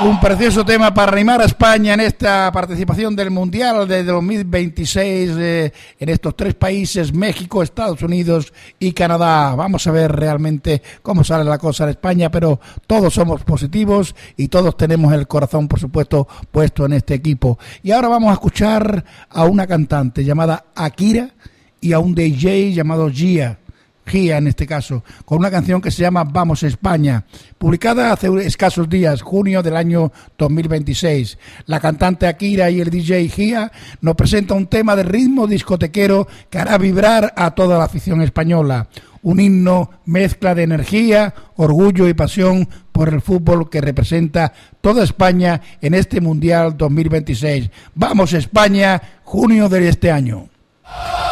Un precioso tema para animar a España en esta participación del Mundial de 2026 en estos tres países, México, Estados Unidos y Canadá. Vamos a ver realmente cómo sale la cosa en España, pero todos somos positivos y todos tenemos el corazón, por supuesto, puesto en este equipo. Y ahora vamos a escuchar a una cantante llamada Akira y a un DJ llamado Gia en este caso, con una canción que se llama Vamos España, publicada hace escasos días, junio del año 2026. La cantante Akira y el DJ Gia nos presenta un tema de ritmo discotequero que hará vibrar a toda la afición española. Un himno mezcla de energía, orgullo y pasión por el fútbol que representa toda España en este Mundial 2026. Vamos España, junio de este año.